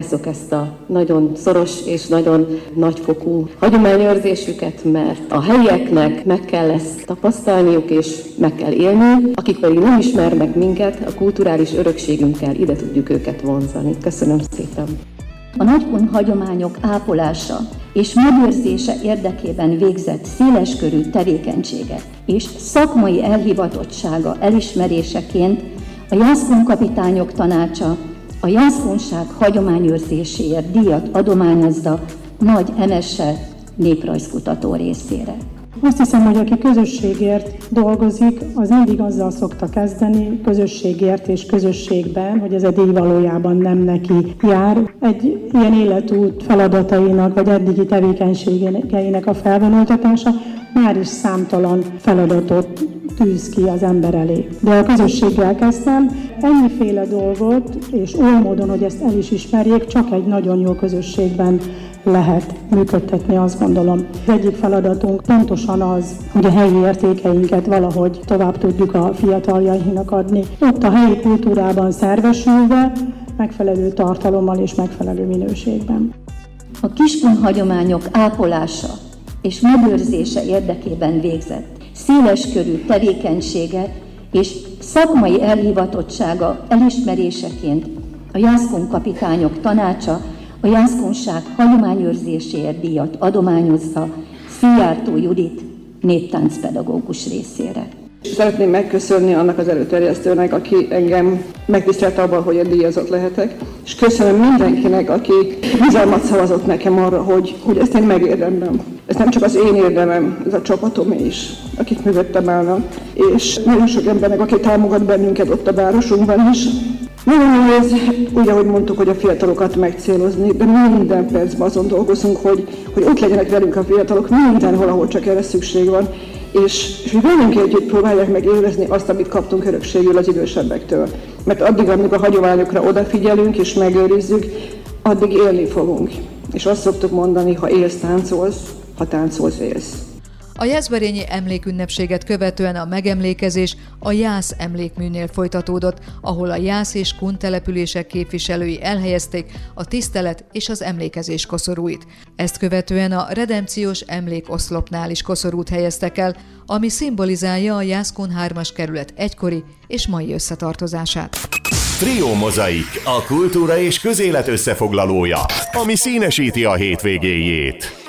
aláhúzzuk ezt a nagyon szoros és nagyon nagyfokú hagyományőrzésüket, mert a helyieknek meg kell ezt tapasztalniuk és meg kell élni, akik pedig nem ismernek minket, a kulturális örökségünkkel ide tudjuk őket vonzani. Köszönöm szépen! A nagykun hagyományok ápolása és megőrzése érdekében végzett széleskörű tevékenysége és szakmai elhivatottsága elismeréseként a Jászkun Kapitányok Tanácsa a jászkunság hagyományőrzéséért díjat adományozza Nagy Emese néprajzkutató részére. Azt hiszem, hogy aki közösségért dolgozik, az mindig azzal szokta kezdeni, közösségért és közösségben, hogy ez a díj valójában nem neki jár. Egy ilyen életút feladatainak, vagy eddigi tevékenységeinek a felvonultatása már is számtalan feladatot tűz ki az ember elé. De a közösséggel kezdtem, ennyiféle dolgot, és oly módon, hogy ezt el is ismerjék, csak egy nagyon jó közösségben lehet működtetni, azt gondolom. Az egyik feladatunk pontosan az, hogy a helyi értékeinket valahogy tovább tudjuk a fiataljainknak adni. Ott a helyi kultúrában szervesülve, megfelelő tartalommal és megfelelő minőségben. A kiskun hagyományok ápolása és megőrzése érdekében végzett széleskörű tevékenysége és szakmai elhivatottsága elismeréseként a Jászkun Kapitányok Tanácsa a jászkunság hagyományőrzéséért díjat adományozza Szijjártó Judit néptáncpedagógus részére. Szeretném megköszönni annak az előterjesztőnek, aki engem megtisztelt abban, hogy én díjazott lehetek. És köszönöm mindenkinek, aki bizalmat szavazott nekem arra, hogy ezt én megérdemlem. Ez nem csak az én érdemem, ez a csapatomé is, akik mögöttem állnak. És nagyon sok embernek, aki támogat bennünket ott a városunkban is. Nagyon nehéz, úgy, ahogy mondtuk, hogy a fiatalokat megcélozni, de minden percben azon dolgozunk, hogy ott legyenek velünk a fiatalok mindenhol, ahol csak erre szükség van. És hogy velünk együtt próbálják meg élvezni azt, amit kaptunk örökségül az idősebbektől. Mert addig, amíg a hagyományokra odafigyelünk és megőrizzük, addig élni fogunk. És azt szoktuk mondani, ha élsz, táncolsz, ha táncolsz, élsz. A jászberényi emlékünnepséget követően a megemlékezés a Jász emlékműnél folytatódott, ahol a Jász és Kun települések képviselői elhelyezték a tisztelet és az emlékezés koszorúit. Ezt követően a redempciós emlékoszlopnál is koszorút helyeztek el, ami szimbolizálja a Jász-Kun 3-as kerület egykori és mai összetartozását. Trio Mozaik, a kultúra és közélet összefoglalója, ami színesíti a hétvégéjét.